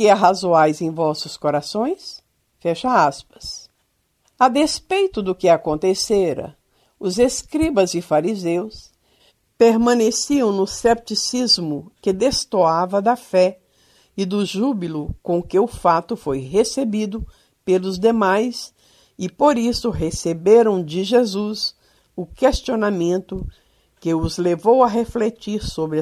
que arrazoais em vossos corações? Fecha aspas. A despeito do que acontecera, os escribas e fariseus permaneciam no cepticismo que destoava da fé e do júbilo com que o fato foi recebido pelos demais, e por isso receberam de Jesus o questionamento que os levou a refletir sobre